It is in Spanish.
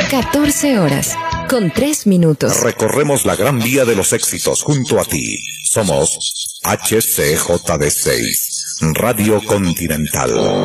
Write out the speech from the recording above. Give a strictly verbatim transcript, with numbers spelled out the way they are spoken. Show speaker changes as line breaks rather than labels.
catorce horas, con tres minutos.
Recorremos la gran vía de los éxitos junto a ti. Somos H C J D seis, Radio Continental.